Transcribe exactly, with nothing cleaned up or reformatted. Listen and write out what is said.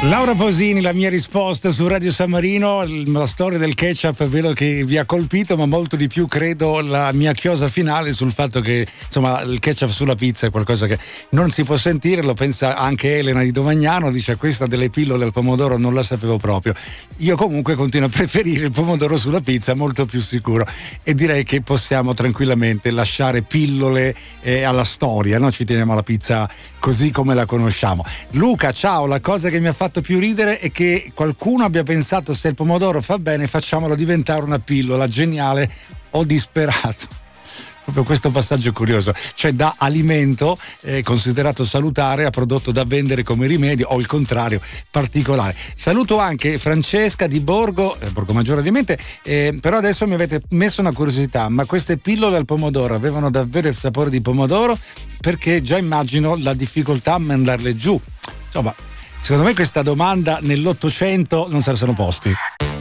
Laura Pausini, la mia risposta su Radio San Marino. La storia del ketchup è vero che vi ha colpito, ma molto di più credo la mia chiosa finale sul fatto che insomma il ketchup sulla pizza è qualcosa che non si può sentire. Lo pensa anche Elena di Domagnano, dice: questa delle pillole al pomodoro non la sapevo proprio. Io comunque continuo a preferire il pomodoro sulla pizza, molto più sicuro, e direi che possiamo tranquillamente lasciare pillole eh, alla storia, no? Ci teniamo alla pizza così come la conosciamo. Luca, ciao. La cosa che mi ha fatto più ridere è che qualcuno abbia pensato: se il pomodoro fa bene, facciamolo diventare una pillola. Geniale o disperato. Proprio questo passaggio è curioso, cioè da alimento eh, considerato salutare a prodotto da vendere come rimedio, o il contrario, particolare. Saluto anche Francesca di Borgo, eh, Borgo Maggiore ovviamente, eh, però adesso mi avete messo una curiosità: ma queste pillole al pomodoro avevano davvero il sapore di pomodoro? Perché già immagino la difficoltà a mandarle giù. Insomma, secondo me questa domanda nell'Ottocento non se la sono posti.